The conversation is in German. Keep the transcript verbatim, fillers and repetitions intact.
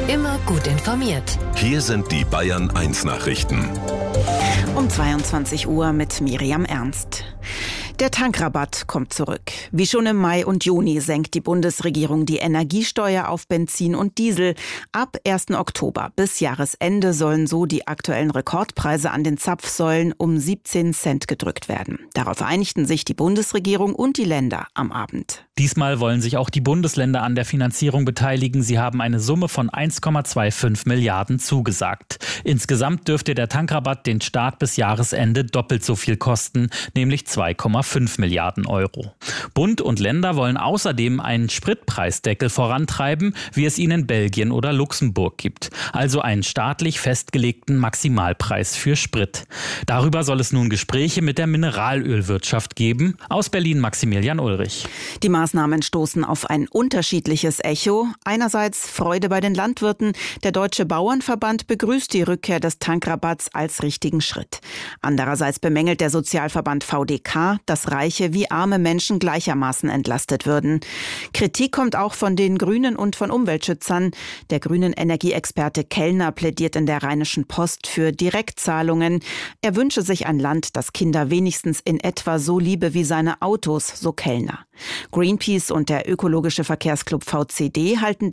Immer gut informiert. Hier sind die Bayern eins Nachrichten. Um zweiundzwanzig Uhr mit Miriam Ernst. Der Tankrabatt kommt zurück. Wie schon im Mai und Juni senkt die Bundesregierung die Energiesteuer auf Benzin und Diesel. Ab ersten Oktober bis Jahresende sollen so die aktuellen Rekordpreise an den Zapfsäulen um siebzehn Cent gedrückt werden. Darauf einigten sich die Bundesregierung und die Länder am Abend. Diesmal wollen sich auch die Bundesländer an der Finanzierung beteiligen. Sie haben eine Summe von eins Komma fünfundzwanzig Milliarden zugesagt. Insgesamt dürfte der Tankrabatt den Staat bis Jahresende doppelt so viel kosten, nämlich zwei Komma fünf Milliarden Euro. Bund und Länder wollen außerdem einen Spritpreisdeckel vorantreiben, wie es ihn in Belgien oder Luxemburg gibt. Also einen staatlich festgelegten Maximalpreis für Sprit. Darüber soll es nun Gespräche mit der Mineralölwirtschaft geben. Aus Berlin Maximilian Ulrich. Die Maßnahmen stoßen auf ein unterschiedliches Echo. Einerseits Freude bei den Landwirten. Der Deutsche Bauernverband begrüßt die Rückkehr des Tankrabatts als richtigen Schritt. Andererseits bemängelt der Sozialverband V D K, dass reiche wie arme Menschen gleichermaßen entlastet würden. Kritik kommt auch von den Grünen und von Umweltschützern. Der grünen Energieexperte Kellner plädiert in der Rheinischen Post für Direktzahlungen. Er wünsche sich ein Land, das Kinder wenigstens in etwa so liebe wie seine Autos, so Kellner. Greenpeace und der ökologische Verkehrsclub V C D halten